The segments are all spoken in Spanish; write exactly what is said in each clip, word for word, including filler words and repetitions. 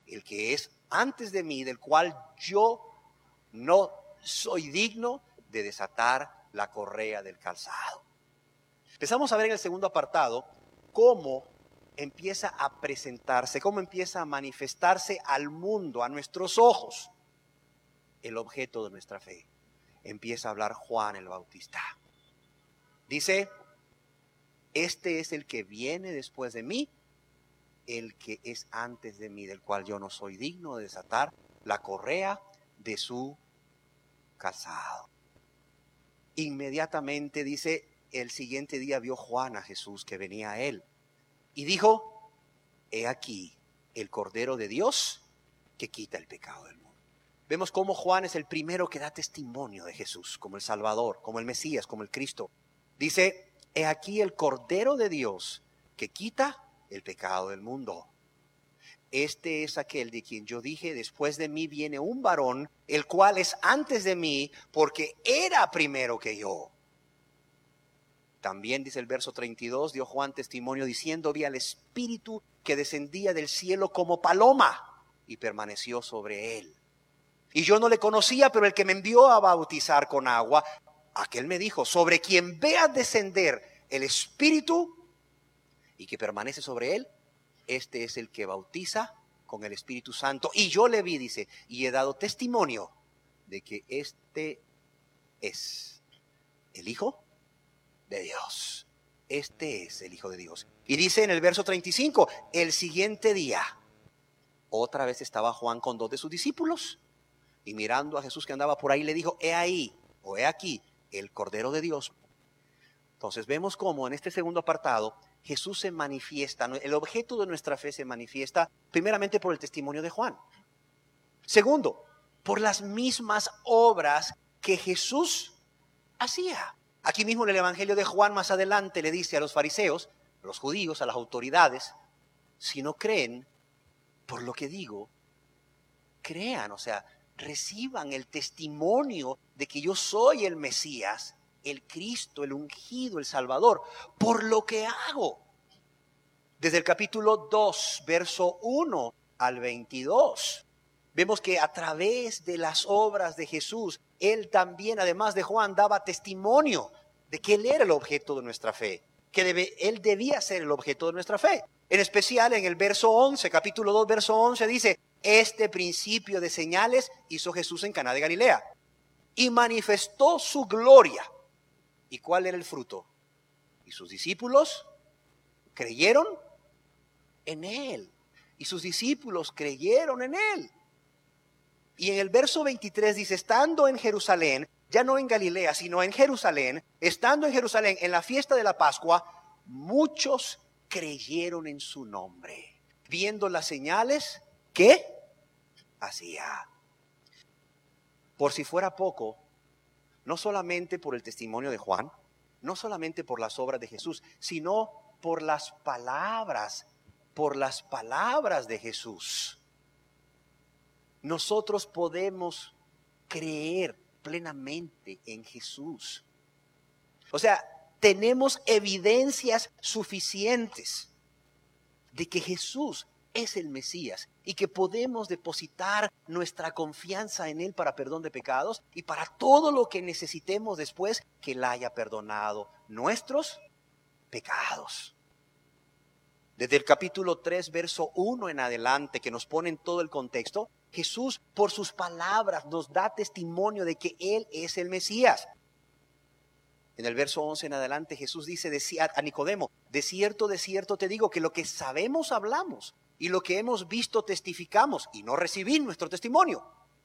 el que es antes de mí, del cual yo no soy digno de desatar la correa del calzado. Empezamos a ver en el segundo apartado cómo empieza a presentarse, cómo empieza a manifestarse al mundo, a nuestros ojos, el objeto de nuestra fe. Empieza a hablar Juan el Bautista. Dice, este es el que viene después de mí, el que es antes de mí, del cual yo no soy digno de desatar la correa de su calzado. Inmediatamente dice, el siguiente día vio Juan a Jesús que venía a él y dijo, he aquí el Cordero de Dios que quita el pecado del mundo. Vemos cómo Juan es el primero que da testimonio de Jesús como el Salvador, como el Mesías, como el Cristo. Dice, he aquí el Cordero de Dios que quita el pecado del mundo. Este es aquel de quien yo dije, después de mí viene un varón, el cual es antes de mí, porque era primero que yo. También dice el verso treinta y dos, dio Juan testimonio diciendo, vi al Espíritu que descendía del cielo como paloma y permaneció sobre él. Y yo no le conocía, pero el que me envió a bautizar con agua, aquel me dijo, sobre quien veas descender el Espíritu y que permanece sobre él, este es el que bautiza con el Espíritu Santo. Y yo le vi, dice, y he dado testimonio de que este es el Hijo de Dios. Este es el Hijo de Dios. Y dice en el verso treinta y cinco, el siguiente día, otra vez estaba Juan con dos de sus discípulos. Y mirando a Jesús que andaba por ahí, le dijo, he ahí, o he aquí, el Cordero de Dios. Entonces vemos cómo en este segundo apartado, Jesús se manifiesta, el objeto de nuestra fe se manifiesta primeramente por el testimonio de Juan. Segundo, por las mismas obras que Jesús hacía. Aquí mismo en el Evangelio de Juan más adelante le dice a los fariseos, a los judíos, a las autoridades, si no creen por lo que digo, crean, o sea, reciban el testimonio de que yo soy el Mesías, el Cristo, el ungido, el Salvador, por lo que hago. Desde el capítulo dos, verso uno al veintidós, vemos que a través de las obras de Jesús, Él también, además de Juan, daba testimonio de que Él era el objeto de nuestra fe, que debe, Él debía ser el objeto de nuestra fe. En especial en el verso once, capítulo dos, verso once, dice, este principio de señales hizo Jesús en Caná de Galilea y manifestó su gloria. ¿Y cuál era el fruto? Y sus discípulos creyeron en Él. Y sus discípulos creyeron en Él. Y en el verso veintitrés dice, estando en Jerusalén, ya no en Galilea, sino en Jerusalén, estando en Jerusalén en la fiesta de la Pascua, muchos creyeron en su nombre, viendo las señales que hacía. Por si fuera poco, no solamente por el testimonio de Juan, no solamente por las obras de Jesús, sino por las palabras, por las palabras de Jesús. Nosotros podemos creer plenamente en Jesús. O sea, tenemos evidencias suficientes de que Jesús es el Mesías y que podemos depositar nuestra confianza en Él para perdón de pecados y para todo lo que necesitemos después que Él haya perdonado nuestros pecados. Desde el capítulo tres, verso uno en adelante, que nos pone en todo el contexto, Jesús por sus palabras nos da testimonio de que Él es el Mesías. En el verso once en adelante Jesús dice a Nicodemo, de cierto, de cierto te digo que lo que sabemos hablamos y lo que hemos visto testificamos y no recibí nuestro testimonio.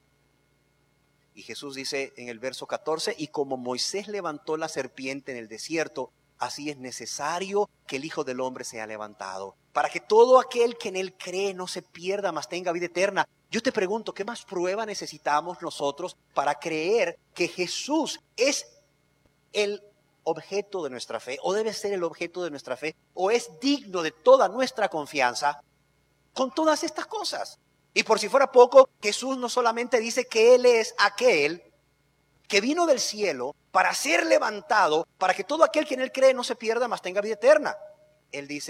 Y Jesús dice en el verso catorce, y como Moisés levantó la serpiente en el desierto, así es necesario que el Hijo del Hombre sea levantado, para que todo aquel que en Él cree no se pierda, mas tenga vida eterna. Yo te pregunto, ¿qué más prueba necesitamos nosotros para creer que Jesús es el objeto de nuestra fe, o debe ser el objeto de nuestra fe, o es digno de toda nuestra confianza con todas estas cosas? Y por si fuera poco, Jesús no solamente dice que Él es aquel que vino del cielo para ser levantado, para que todo aquel que en Él cree no se pierda, mas tenga vida eterna. Él dice,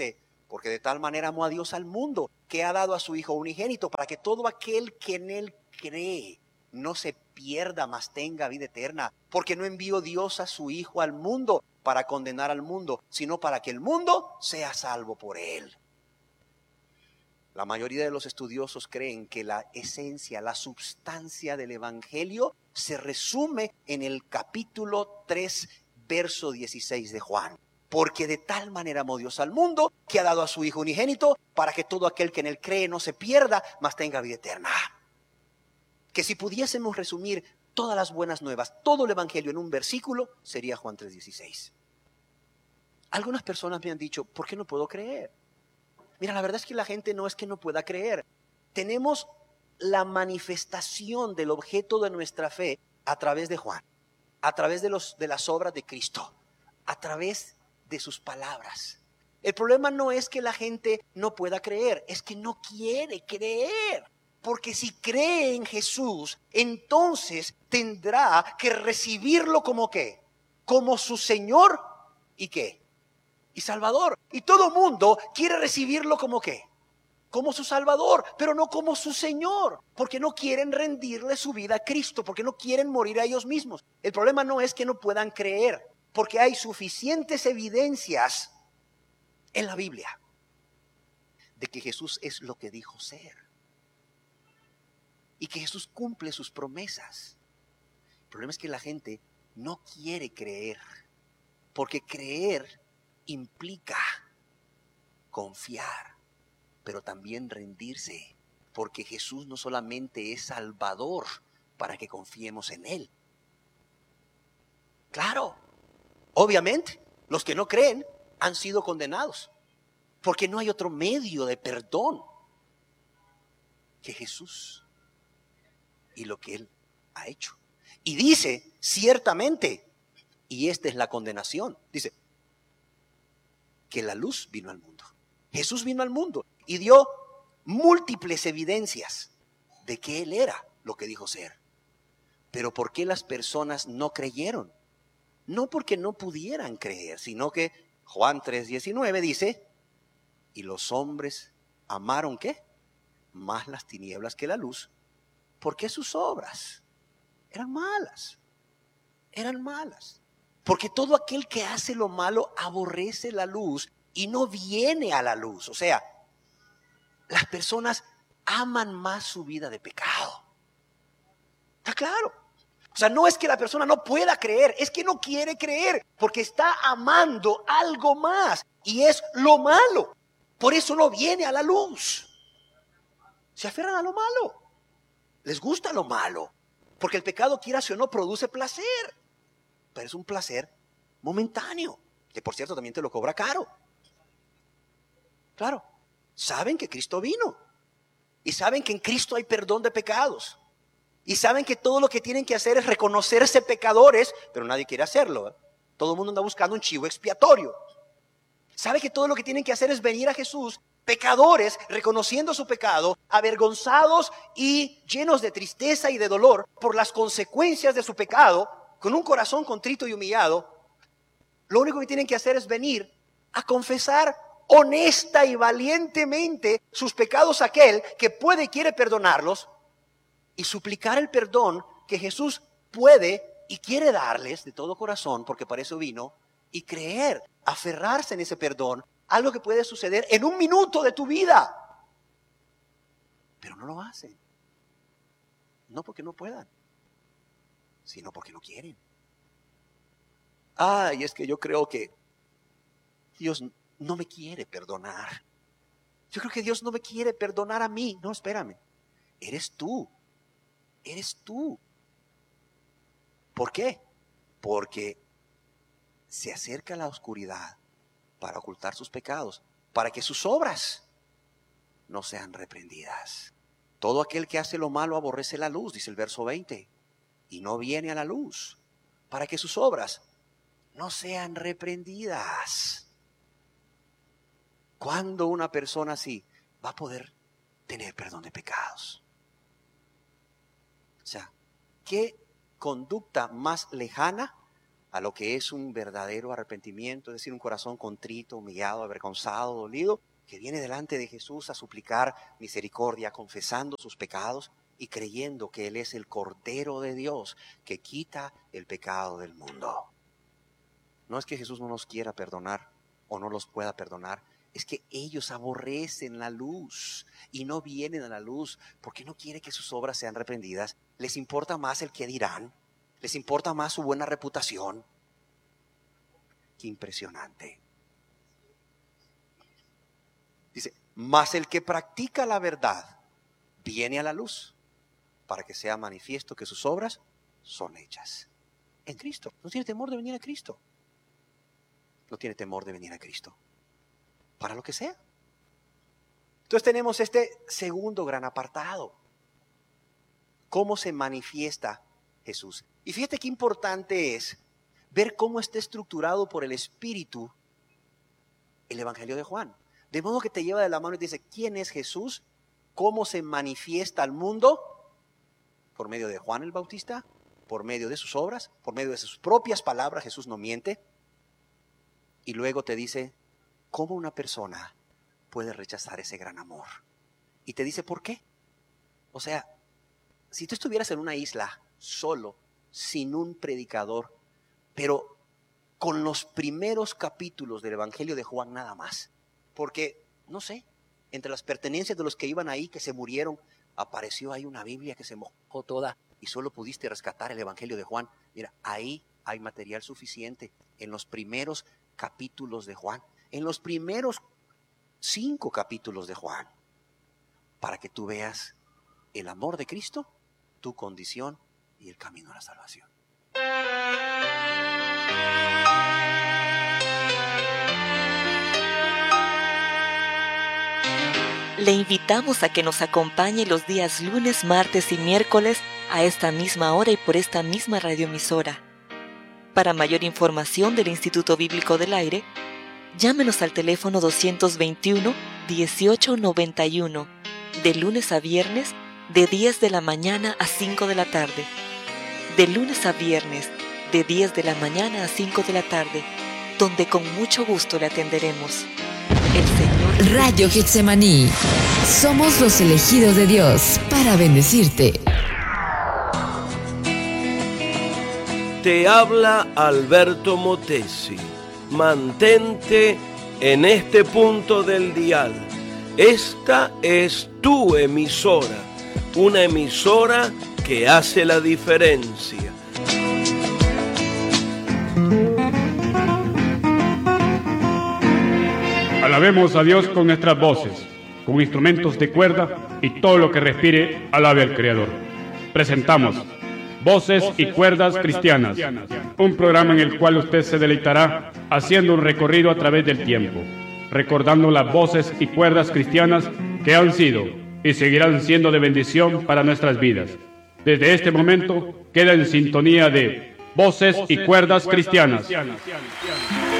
Porque de tal manera amó a Dios al mundo, que ha dado a su Hijo unigénito, para que todo aquel que en Él cree no se pierda, mas tenga vida eterna. Porque no envió Dios a su Hijo al mundo para condenar al mundo, sino para que el mundo sea salvo por Él. La mayoría de los estudiosos creen que la esencia, la substancia del Evangelio se resume en el capítulo tres, verso dieciséis de Juan. Porque de tal manera amó Dios al mundo, que ha dado a su Hijo unigénito, para que todo aquel que en Él cree no se pierda, mas tenga vida eterna. Que si pudiésemos resumir todas las buenas nuevas, todo el Evangelio en un versículo, sería Juan tres dieciséis. Algunas personas me han dicho, ¿por qué no puedo creer? Mira, la verdad es que la gente no es que no pueda creer. Tenemos la manifestación del objeto de nuestra fe a través de Juan, a través de, los, de las obras de Cristo, a través de sus palabras. El problema no es que la gente no pueda creer, es que no quiere creer. Porque si cree en Jesús, entonces tendrá que recibirlo como ¿qué? Como su Señor y ¿qué? Y Salvador. Y todo mundo quiere recibirlo como ¿qué? Como su Salvador, pero no como su Señor. Porque no quieren rendirle su vida a Cristo, porque no quieren morir a ellos mismos. El problema no es que no puedan creer, porque hay suficientes evidencias en la Biblia de que Jesús es lo que dijo ser. Y que Jesús cumple sus promesas. El problema es que la gente no quiere creer, porque creer implica confiar, pero también rendirse, porque Jesús no solamente es Salvador para que confiemos en Él. Claro, obviamente, los que no creen han sido condenados, porque no hay otro medio de perdón que Jesús y lo que Él ha hecho. Y dice, ciertamente, y esta es la condenación, dice, que la luz vino al mundo. Jesús vino al mundo y dio múltiples evidencias de que Él era lo que dijo ser. Pero ¿por qué las personas no creyeron? No porque no pudieran creer, sino que Juan tres diecinueve dice, y los hombres amaron ¿qué? Más las tinieblas que la luz, porque sus obras eran malas, eran malas. Porque todo aquel que hace lo malo aborrece la luz y no viene a la luz. O sea, las personas aman más su vida de pecado. ¿Está claro? O sea, no es que la persona no pueda creer, es que no quiere creer porque está amando algo más y es lo malo. Por eso no viene a la luz. Se aferran a lo malo. Les gusta lo malo. Porque el pecado, quieras o no, produce placer. Pero es un placer momentáneo, que por cierto también te lo cobra caro. Claro, saben que Cristo vino y saben que en Cristo hay perdón de pecados y saben que todo lo que tienen que hacer es reconocerse pecadores, pero nadie quiere hacerlo, ¿eh? Todo el mundo anda buscando un chivo expiatorio. Saben que todo lo que tienen que hacer es venir a Jesús, pecadores, reconociendo su pecado, avergonzados y llenos de tristeza y de dolor por las consecuencias de su pecado, con un corazón contrito y humillado. Lo único que tienen que hacer es venir a confesar honesta y valientemente sus pecados a aquel que puede y quiere perdonarlos y suplicar el perdón que Jesús puede y quiere darles de todo corazón, porque para eso vino, y creer, aferrarse en ese perdón, algo que puede suceder en un minuto de tu vida. Pero no lo hacen. No porque no puedan, sino porque no quieren. Ay, es que yo creo que Dios no me quiere perdonar. Yo creo que Dios no me quiere perdonar a mí. No, espérame. Eres tú. Eres tú. ¿Por qué? Porque se acerca a la oscuridad para ocultar sus pecados, para que sus obras no sean reprendidas. Todo aquel que hace lo malo aborrece la luz, dice el verso veinte, y no viene a la luz, para que sus obras no sean reprendidas. ¿Cuándo una persona así va a poder tener perdón de pecados? O sea, ¿qué conducta más lejana a lo que es un verdadero arrepentimiento? Es decir, un corazón contrito, humillado, avergonzado, dolido, que viene delante de Jesús a suplicar misericordia, confesando sus pecados y creyendo que Él es el Cordero de Dios que quita el pecado del mundo. No es que Jesús no nos quiera perdonar o no los pueda perdonar, es que ellos aborrecen la luz y no vienen a la luz porque no quiere que sus obras sean reprendidas. Les importa más el qué dirán, les importa más su buena reputación. Qué impresionante. Dice, mas el que practica la verdad viene a la luz para que sea manifiesto que sus obras son hechas en Cristo. No tiene temor de venir a Cristo. No tiene temor de venir a Cristo. Para lo que sea. Entonces tenemos este segundo gran apartado. ¿Cómo se manifiesta Jesús? Y fíjate qué importante es ver cómo está estructurado por el Espíritu el Evangelio de Juan. De modo que te lleva de la mano y te dice, ¿quién es Jesús? ¿Cómo se manifiesta al mundo? Por medio de Juan el Bautista, por medio de sus obras, por medio de sus propias palabras. Jesús no miente. Y luego te dice, ¿cómo una persona puede rechazar ese gran amor? Y te dice, ¿por qué? O sea, si tú estuvieras en una isla solo, sin un predicador, pero con los primeros capítulos del Evangelio de Juan nada más, porque, no sé, entre las pertenencias de los que iban ahí, que se murieron, apareció ahí una Biblia que se mojó toda y solo pudiste rescatar el Evangelio de Juan. Mira, ahí hay material suficiente en los primeros capítulos de Juan, en los primeros cinco capítulos de Juan, para que tú veas el amor de Cristo, tu condición y el camino a la salvación. Le invitamos a que nos acompañe los días lunes, martes y miércoles a esta misma hora y por esta misma radioemisora. Para mayor información del Instituto Bíblico del Aire, llámenos al teléfono doscientos veintiuno, dieciocho noventa y uno, de lunes a viernes, de diez de la mañana a cinco de la tarde. De lunes a viernes, de diez de la mañana a cinco de la tarde, donde con mucho gusto le atenderemos. El Señor... Radio Getsemaní. Somos los elegidos de Dios para bendecirte. Te habla Alberto Motesi. Mantente en este punto del dial. Esta es tu emisora, una emisora que hace la diferencia. Alabemos a Dios con nuestras voces, con instrumentos de cuerda y todo lo que respire alabe al Creador. Presentamos Voces y Cuerdas Cristianas, un programa en el cual usted se deleitará haciendo un recorrido a través del tiempo, recordando las voces y cuerdas cristianas que han sido y seguirán siendo de bendición para nuestras vidas. Desde este momento queda en sintonía de Voces y Cuerdas Cristianas.